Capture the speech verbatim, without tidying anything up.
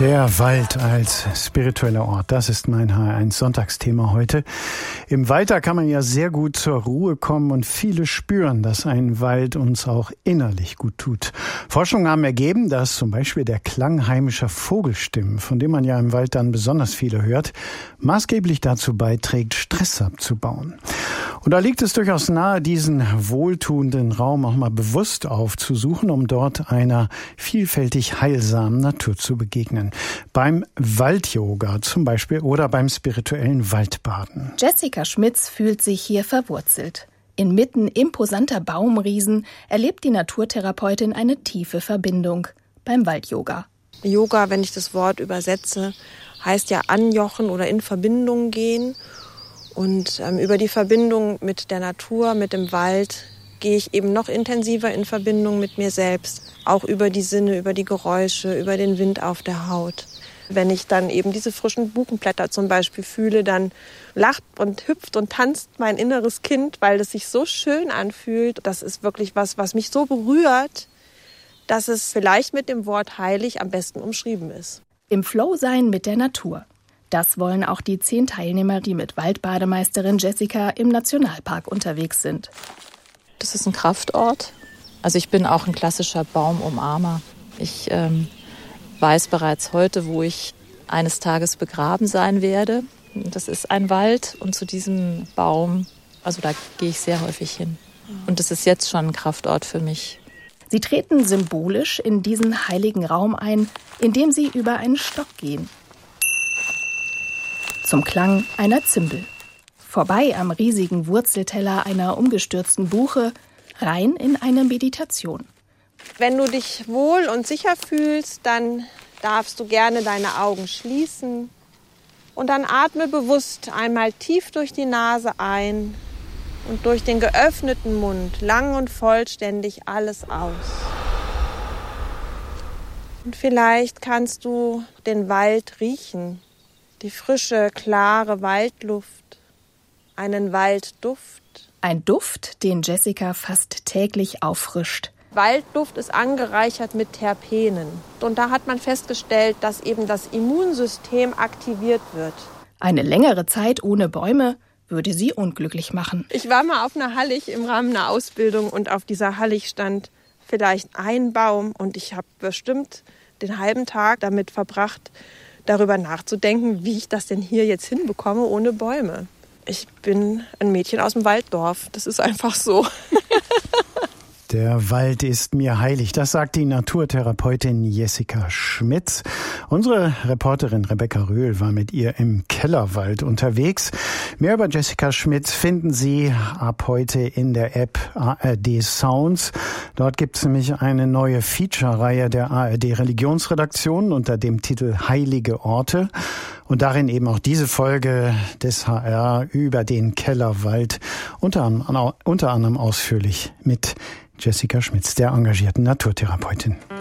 Der Wald als spiritueller Ort, das ist mein H R eins Sonntagsthema heute. Im Wald, da kann man ja sehr gut zur Ruhe kommen und viele spüren, dass ein Wald uns auch innerlich gut tut. Forschungen haben ergeben, dass zum Beispiel der Klang heimischer Vogelstimmen, von dem man ja im Wald dann besonders viele hört, maßgeblich dazu beiträgt, Stress abzubauen. Und da liegt es durchaus nahe, diesen wohltuenden Raum auch mal bewusst aufzusuchen, um dort einer vielfältig heilsamen Natur zu begegnen. Beim Wald-Yoga zum Beispiel oder beim spirituellen Waldbaden. Jessica Schmitz fühlt sich hier verwurzelt. Inmitten imposanter Baumriesen erlebt die Naturtherapeutin eine tiefe Verbindung beim Wald-Yoga. Yoga, wenn ich das Wort übersetze, heißt ja anjochen oder in Verbindung gehen. Und ähm, über die Verbindung mit der Natur, mit dem Wald, gehe ich eben noch intensiver in Verbindung mit mir selbst. Auch über die Sinne, über die Geräusche, über den Wind auf der Haut. Wenn ich dann eben diese frischen Buchenblätter zum Beispiel fühle, dann lacht und hüpft und tanzt mein inneres Kind, weil es sich so schön anfühlt. Das ist wirklich was, was mich so berührt, dass es vielleicht mit dem Wort heilig am besten umschrieben ist. Im Flow sein mit der Natur. Das wollen auch die zehn Teilnehmer, die mit Waldbademeisterin Jessica im Nationalpark unterwegs sind. Das ist ein Kraftort. Also ich bin auch ein klassischer Baumumarmer. Ich ähm, weiß bereits heute, wo ich eines Tages begraben sein werde. Das ist ein Wald und zu diesem Baum, also da gehe ich sehr häufig hin. Und das ist jetzt schon ein Kraftort für mich. Sie treten symbolisch in diesen heiligen Raum ein, indem sie über einen Stock gehen. Zum Klang einer Zimbel. Vorbei am riesigen Wurzelteller einer umgestürzten Buche, rein in eine Meditation. Wenn du dich wohl und sicher fühlst, dann darfst du gerne deine Augen schließen. Und dann atme bewusst einmal tief durch die Nase ein und durch den geöffneten Mund lang und vollständig alles aus. Und vielleicht kannst du den Wald riechen. Die frische, klare Waldluft, einen Waldduft. Ein Duft, den Jessica fast täglich auffrischt. Waldduft ist angereichert mit Terpenen. Und da hat man festgestellt, dass eben das Immunsystem aktiviert wird. Eine längere Zeit ohne Bäume würde sie unglücklich machen. Ich war mal auf einer Hallig im Rahmen einer Ausbildung und auf dieser Hallig stand vielleicht ein Baum. Und ich habe bestimmt den halben Tag damit verbracht, darüber nachzudenken, wie ich das denn hier jetzt hinbekomme ohne Bäume. Ich bin ein Mädchen aus dem Walddorf. Das ist einfach so. Der Wald ist mir heilig, das sagt die Naturtherapeutin Jessica Schmitz. Unsere Reporterin Rebecca Röhl war mit ihr im Kellerwald unterwegs. Mehr über Jessica Schmitz finden Sie ab heute in der App A R D Sounds. Dort gibt es nämlich eine neue Feature-Reihe der A R D Religionsredaktion unter dem Titel Heilige Orte. Und darin eben auch diese Folge des H R über den Kellerwald, unter anderem, unter anderem ausführlich mit Jessica Schmitz, der engagierten Naturtherapeutin.